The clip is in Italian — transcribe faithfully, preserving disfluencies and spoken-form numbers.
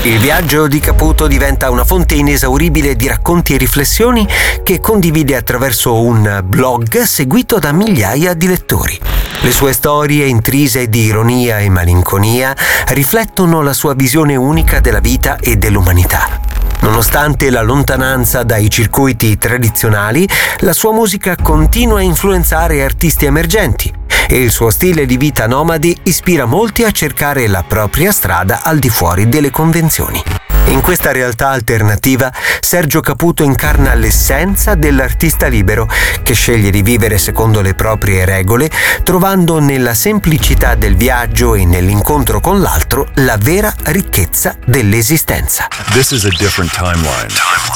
Il viaggio di Caputo diventa una fonte inesauribile di racconti e riflessioni che condivide attraverso un blog seguito da migliaia di lettori. Le sue storie, intrise di ironia e malinconia, riflettono la sua visione unica della vita e dell'umanità. Nonostante la lontananza dai circuiti tradizionali, la sua musica continua a influenzare artisti emergenti e il suo stile di vita nomadi ispira molti a cercare la propria strada al di fuori delle convenzioni. In questa realtà alternativa, Sergio Caputo incarna l'essenza dell'artista libero che sceglie di vivere secondo le proprie regole, trovando nella semplicità del viaggio e nell'incontro con l'altro la vera ricchezza dell'esistenza. This is a different timeline.